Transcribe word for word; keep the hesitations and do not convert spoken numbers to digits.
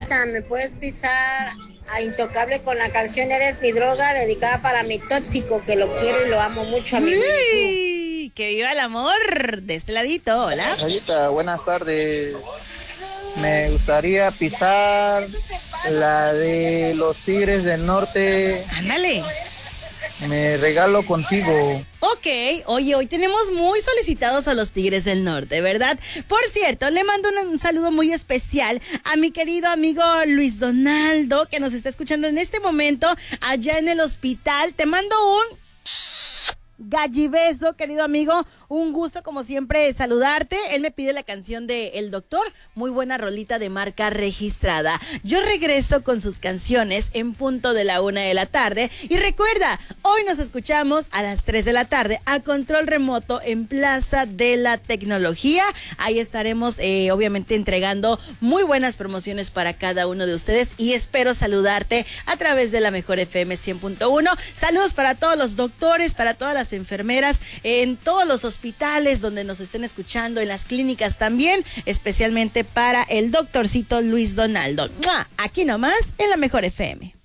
Anita, ¿me puedes pisar a Intocable con la canción Eres mi droga, dedicada para mi tóxico, que lo quiero y lo amo mucho a mi Uy, que viva el amor de este ladito? Hola. Anita, buenas tardes. Me gustaría pisar la de los Tigres del Norte. Ándale. Me regalo contigo. Ok, oye, hoy tenemos muy solicitados a los Tigres del Norte, ¿verdad? Por cierto, le mando un, un saludo muy especial a mi querido amigo Luis Donaldo, que nos está escuchando en este momento allá en el hospital. Te mando un gallibeso, querido amigo, un gusto como siempre saludarte. Él me pide la canción de El Doctor, muy buena rolita de marca registrada. Yo regreso con sus canciones en punto de la una de la tarde y recuerda, hoy nos escuchamos a las tres de la tarde a control remoto en Plaza de la Tecnología. Ahí estaremos eh, obviamente entregando muy buenas promociones para cada uno de ustedes y espero saludarte a través de la Mejor F M cien punto uno. Saludos para todos los doctores, para todas las enfermeras, en todos los hospitales donde nos estén escuchando, en las clínicas también, especialmente para el doctorcito Luis Donaldo. ¡Mua! Aquí nomás en la Mejor F M.